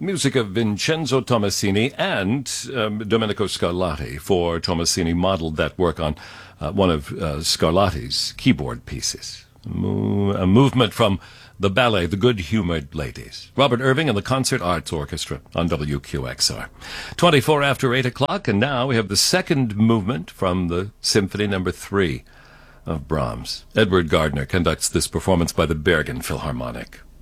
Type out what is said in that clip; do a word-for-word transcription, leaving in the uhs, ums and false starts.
Music of Vincenzo Tommasini and um, Domenico Scarlatti, for Tommasini modeled that work on uh, one of uh, Scarlatti's keyboard pieces. Mo- a movement from the ballet The Good-Humored Ladies. Robert Irving and the Concert Arts Orchestra on W Q X R. twenty-four after eight o'clock, and now we have the second movement from the Symphony Number three of Brahms. Edward Gardner conducts this performance by the Bergen Philharmonic.